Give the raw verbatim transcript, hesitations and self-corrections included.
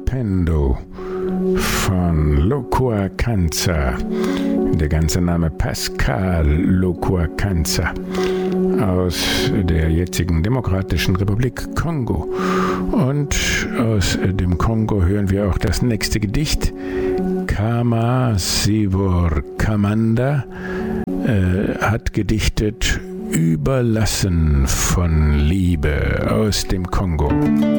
Stupendo von Locuacanza. Der ganze Name Pascal Locuacanza aus der jetzigen Demokratischen Republik Kongo. Und aus dem Kongo hören wir auch das nächste Gedicht. Kama Sivor Kamanda äh, hat gedichtet Überlassen von Liebe aus dem Kongo.